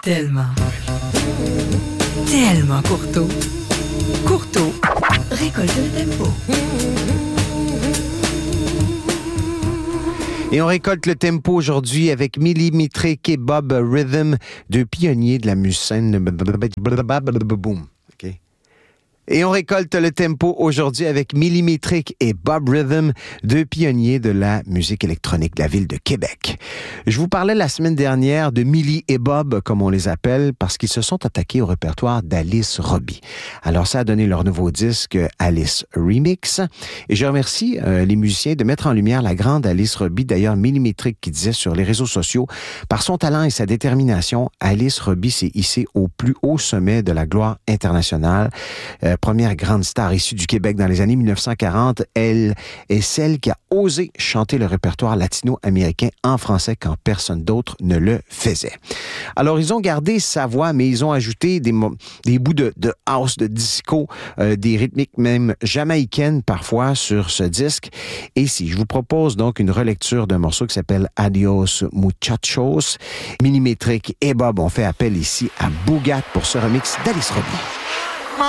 Tellement courteau. Courteau récolte le tempo. Et on récolte le tempo aujourd'hui avec Millimetric et Bob Rhythm, deux pionniers de la musique. Boom. Okay. Et on récolte le tempo aujourd'hui avec Millimetric et Bob Rhythm, deux pionniers de la musique électronique de la ville de Québec. Je vous parlais la semaine dernière de Millie et Bob, comme on les appelle, parce qu'ils se sont attaqués au répertoire d'Alice Robbie. Alors, ça a donné leur nouveau disque Alice Remix. Et je remercie les musiciens de mettre en lumière la grande Alice Robbie, d'ailleurs Millimetric, qui disait sur les réseaux sociaux, par son talent et sa détermination, Alice Robbie s'est hissée au plus haut sommet de la gloire internationale. Première grande star issue du Québec dans les années 1940, elle est celle qui a osé chanter le répertoire latino-américain en français quand personne d'autre ne le faisait. Alors, ils ont gardé sa voix, mais ils ont ajouté des bouts de house, de disco, des rythmiques même jamaïcaines parfois sur ce disque. Et ici, je vous propose donc une relecture d'un morceau qui s'appelle Adios Muchachos. Millimetric et Bob ont fait appel ici à Boogat pour ce remix d'Alice Robbie.